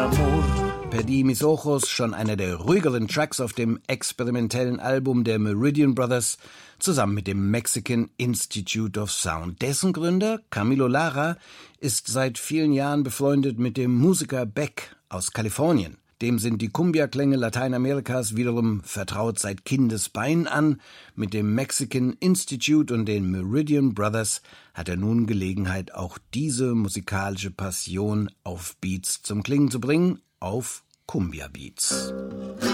Perdí mis ojos, schon einer der ruhigeren Tracks auf dem experimentellen Album der Meridian Brothers, zusammen mit dem Mexican Institute of Sound. Dessen Gründer, Camilo Lara, ist seit vielen Jahren befreundet mit dem Musiker Beck aus Kalifornien. Dem sind die Cumbia-Klänge Lateinamerikas wiederum vertraut seit Kindesbein an. Mit dem Mexican Institute und den Meridian Brothers hat er nun Gelegenheit, auch diese musikalische Passion auf Beats zum Klingen zu bringen, auf Cumbia-Beats.